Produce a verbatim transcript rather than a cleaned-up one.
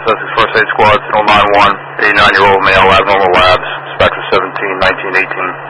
Essex First Aid Squad, Signal nine one, eighty-nine-year-old male, abnormal labs, Spectra seventeen, nineteen eighteen.